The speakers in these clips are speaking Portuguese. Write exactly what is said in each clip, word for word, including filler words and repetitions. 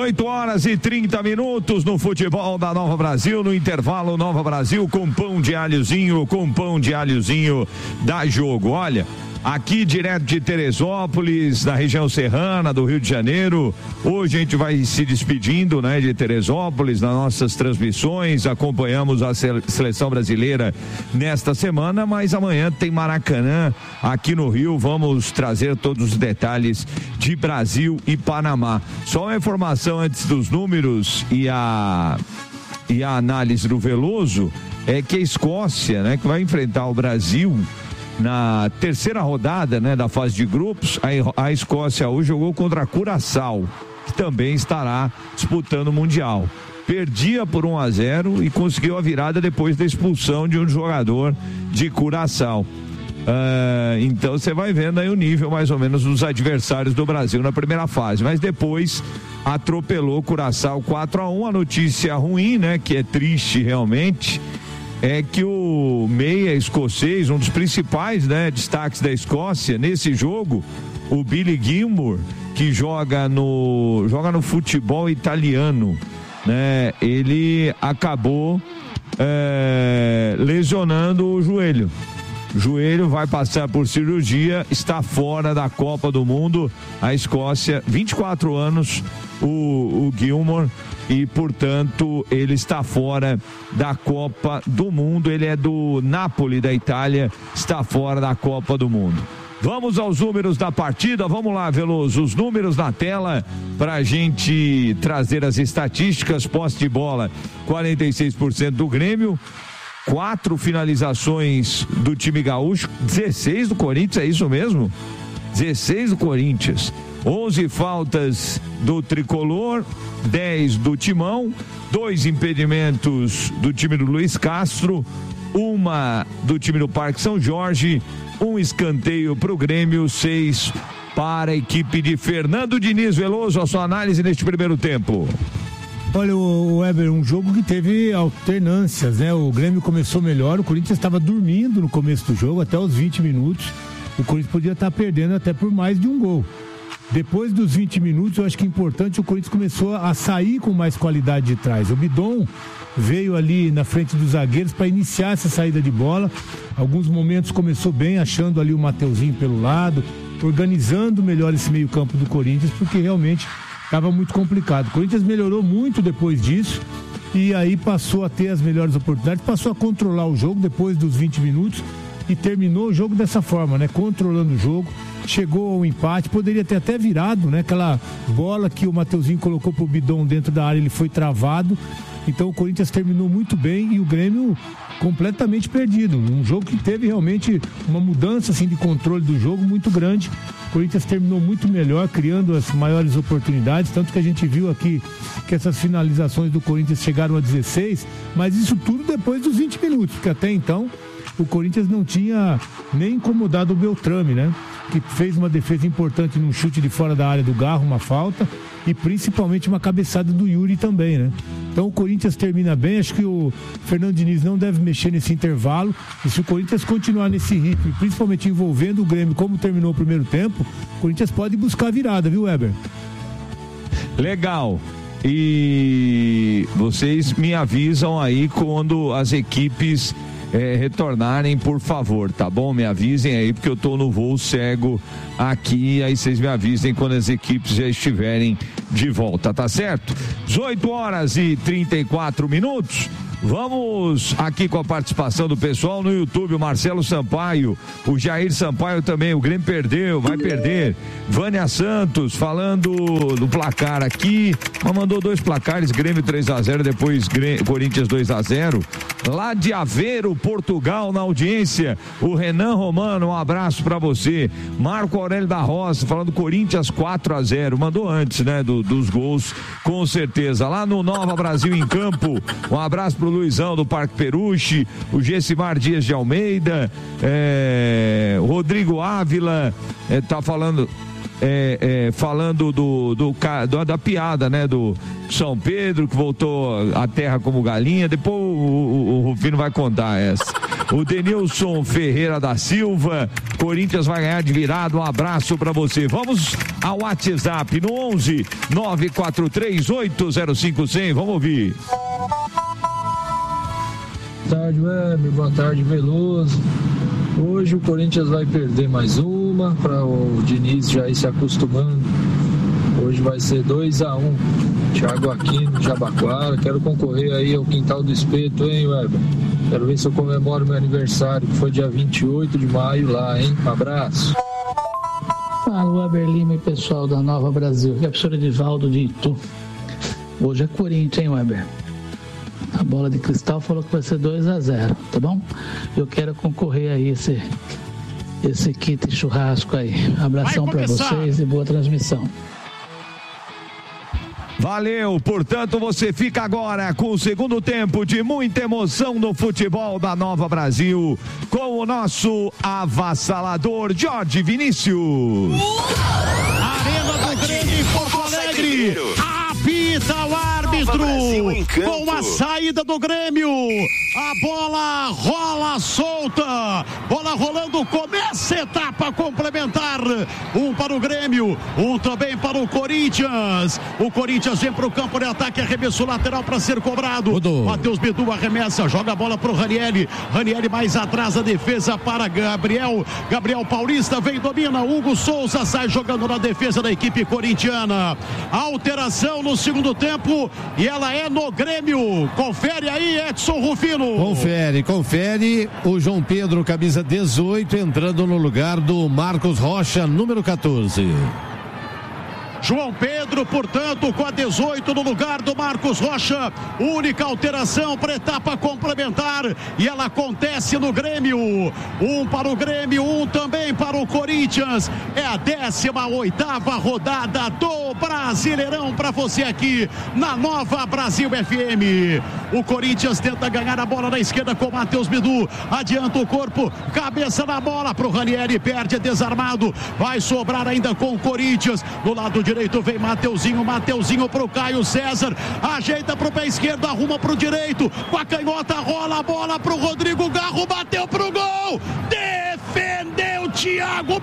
dezoito horas e trinta minutos no futebol da Nova Brasil, no intervalo Nova Brasil com pão de alhozinho, com pão de alhozinho da Jogo. Olha, aqui direto de Teresópolis, na região serrana do Rio de Janeiro. Hoje a gente vai se despedindo, né, de Teresópolis nas nossas transmissões. Acompanhamos a seleção brasileira nesta semana, mas amanhã tem Maracanã aqui no Rio. Vamos trazer todos os detalhes de Brasil e Panamá. Só uma informação antes dos números e a e a análise do Veloso é que a Escócia, né, que vai enfrentar o Brasil na terceira rodada, né, da fase de grupos, a, a Escócia hoje jogou contra a Curaçao, que também estará disputando o Mundial. Perdia por um a zero e conseguiu a virada depois da expulsão de um jogador de Curaçao. Uh, então você vai vendo aí o nível mais ou menos dos adversários do Brasil na primeira fase, mas depois atropelou Curaçao quatro a um. A notícia ruim, né, que é triste realmente, é que o meia escocês, um dos principais, né, destaques da Escócia nesse jogo, o Billy Gilmour, que joga no, joga no futebol italiano, né, ele acabou é, lesionando o joelho. O joelho vai passar por cirurgia, está fora da Copa do Mundo. A Escócia, vinte e quatro anos, o, o Gilmour, e portanto ele está fora da Copa do Mundo. Ele é do Napoli, da Itália, está fora da Copa do Mundo. Vamos aos números da partida. Vamos lá, Veloso, os números na tela para a gente trazer as estatísticas. Posse de bola, quarenta e seis por cento do Grêmio, quatro finalizações do time gaúcho, dezesseis do Corinthians, é isso mesmo? dezesseis do Corinthians. onze faltas do Tricolor, dez do Timão, dois impedimentos do time do Luiz Castro, uma do time do Parque São Jorge, um escanteio para o Grêmio, seis para a equipe de Fernando Diniz. Veloso, a sua análise neste primeiro tempo. Olha, o Weber, um jogo que teve alternâncias, né? O Grêmio começou melhor, o Corinthians estava dormindo no começo do jogo, até os vinte minutos. O Corinthians podia estar perdendo até por mais de um gol. Depois dos vinte minutos, eu acho que é importante, o Corinthians começou a sair com mais qualidade de trás. O Bidon veio ali na frente dos zagueiros para iniciar essa saída de bola. Alguns momentos começou bem, achando ali o Mateuzinho pelo lado, organizando melhor esse meio campo do Corinthians, porque realmente estava muito complicado. O Corinthians melhorou muito depois disso e aí passou a ter as melhores oportunidades, passou a controlar o jogo depois dos vinte minutos e terminou o jogo dessa forma, né? Controlando o jogo, chegou ao empate, poderia ter até virado, né? Aquela bola que o Mateuzinho colocou pro Bidon dentro da área, ele foi travado. Então o Corinthians terminou muito bem e o Grêmio completamente perdido. Um jogo que teve realmente uma mudança assim, de controle do jogo muito grande. O Corinthians terminou muito melhor, criando as maiores oportunidades, tanto que a gente viu aqui que essas finalizações do Corinthians chegaram a dezesseis, mas isso tudo depois dos vinte minutos, porque até então o Corinthians não tinha nem incomodado o Beltrame, né? Que fez uma defesa importante num chute de fora da área do Garro, uma falta, e principalmente uma cabeçada do Yuri também, né? Então o Corinthians termina bem, acho que o Fernando Diniz não deve mexer nesse intervalo, e se o Corinthians continuar nesse ritmo, principalmente envolvendo o Grêmio como terminou o primeiro tempo, o Corinthians pode buscar a virada, viu, Weber? Legal. E vocês me avisam aí quando as equipes É, retornarem, por favor, tá bom? Me avisem aí, porque eu tô no voo cego aqui, aí vocês me avisem quando as equipes já estiverem de volta, tá certo? dezoito horas e trinta e quatro minutos. Vamos aqui com a participação do pessoal no YouTube, o Marcelo Sampaio, o Jair Sampaio também, o Grêmio perdeu, vai perder. Vânia Santos falando do placar aqui, mas mandou dois placares, Grêmio três a zero, depois Grêmio, Corinthians dois a zero. Lá de Aveiro, Portugal, na audiência, o Renan Romano, um abraço pra você. Marco Aurélio da Roça falando Corinthians quatro a zero, mandou antes, né, do, dos gols, com certeza. Lá no Nova Brasil em Campo, um abraço pro Luizão do Parque Peruche, o Gessimar Dias de Almeida, é, o Rodrigo Ávila é, tá falando é, é, falando do, do, do da piada, né, do São Pedro que voltou à terra como galinha. Depois o, o, o Rufino vai contar essa. O Denilson Ferreira da Silva, Corinthians vai ganhar de virada, um abraço para você. Vamos ao WhatsApp no onze nove quatro três oito zero cinco zero zero, vamos ouvir. Boa tarde, Weber, boa tarde, Veloso. Hoje o Corinthians vai perder mais uma, para o Diniz já ir se acostumando. Hoje vai ser dois a um. Thiago Aquino, Jabaquara. Quero concorrer aí ao Quintal do Espeto, hein, Weber? Quero ver se eu comemoro meu aniversário, que foi dia vinte e oito de maio lá, hein? Abraço. Fala, Weber Lima e pessoal da Nova Brasil. Aqui é o professor Edivaldo de Itu. Hoje é Corinthians, hein, Weber? A bola de cristal falou que vai ser dois a zero, tá bom? Eu quero concorrer aí esse, esse kit churrasco aí. Abração para vocês e boa transmissão. Valeu, portanto você fica agora com o segundo tempo de muita emoção no futebol da Nova Brasil com o nosso avassalador Jorge Vinícius. Arena do Grêmio em Porto Alegre. Apita o árbitro com a saída do Grêmio. A bola rola solta. Bola rolando, começa a etapa complementar. Um para o Grêmio, um também para o Corinthians. O Corinthians vem para o campo de ataque, arremesso lateral para ser cobrado. Matheus Bidu arremessa, joga a bola para o Ranieri. Ranieri mais atrás, a defesa para Gabriel. Gabriel Paulista vem, domina. Hugo Souza sai jogando na defesa da equipe corintiana. Alteração no segundo tempo e ela é no Grêmio. Confere aí, Edson Rufino. Confere, confere. O João Pedro, camisa dezoito, entrando no lugar do Marcos Rocha, número quatorze. João Pedro, portanto, com a dezoito no lugar do Marcos Rocha. Única alteração para a etapa complementar e ela acontece no Grêmio. Um para o Grêmio, um também para o Corinthians. É a décima oitava rodada do Brasileirão para você aqui na Nova Brasil F M. O Corinthians tenta ganhar a bola na esquerda com Matheus Bidu. Adianta o corpo, cabeça na bola para o Ranieri, perde, é desarmado. Vai sobrar ainda com o Corinthians. Do lado direito vem Mateuzinho, Mateuzinho pro Caio César, ajeita pro pé esquerdo, arruma pro direito, com a canhota rola a bola pro Rodrigo Garro, bateu pro gol, defendeu Thiago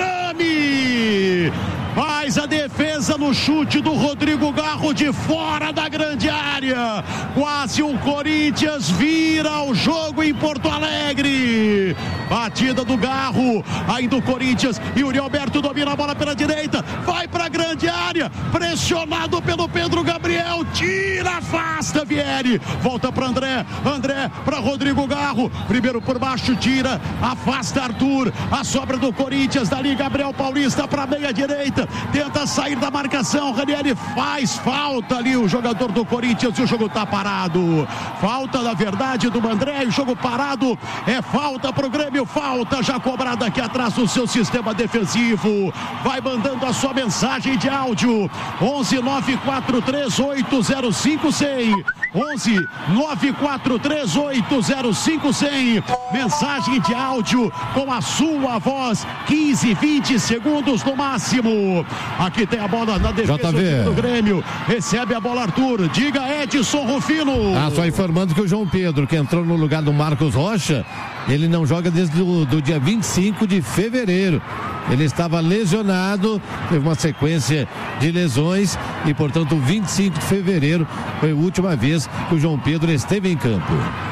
Beltrame. Faz a defesa no chute do Rodrigo Garro de fora da grande área. Quase o Corinthians vira o jogo em Porto Alegre. Batida do Garro, ainda o Corinthians. Yuri Alberto domina a bola pela direita. Vai para a grande área. Pressionado pelo Pedro Gabriel. Tira, afasta Vieri. Volta para André. André para Rodrigo Garro. Primeiro por baixo, tira. Afasta Arthur. A sobra do Corinthians. Dali Gabriel Paulista para meia direita. Tenta sair da marcação, Ranieri faz falta ali, o jogador do Corinthians, e o jogo tá parado. Falta, na verdade, do André, o jogo parado, é falta pro Grêmio, falta já cobrada aqui atrás do seu sistema defensivo. Vai mandando a sua mensagem de áudio, onze nove quatro três oito zero cinco cem, onze nove quatro três oito zero cinco cem, mensagem de áudio com a sua voz, quinze, vinte segundos no máximo. Aqui tem a bola na defesa do Grêmio. Recebe a bola Arthur. Diga Edson Rufino. Ah, só informando que o João Pedro, que entrou no lugar do Marcos Rocha, ele não joga desde o do dia vinte e cinco de fevereiro. Ele estava lesionado, teve uma sequência de lesões e, portanto, vinte e cinco de fevereiro foi a última vez que o João Pedro esteve em campo.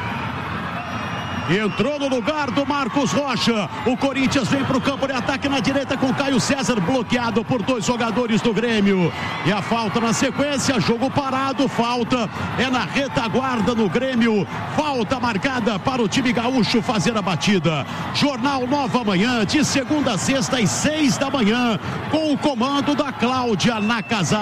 Entrou no lugar do Marcos Rocha. O Corinthians vem para o campo de ataque na direita com Caio César, bloqueado por dois jogadores do Grêmio. E a falta na sequência, jogo parado, falta é na retaguarda no Grêmio. Falta marcada para o time gaúcho fazer a batida. Jornal Nova Manhã, de segunda a sexta às seis da manhã, com o comando da Cláudia Nakazaki.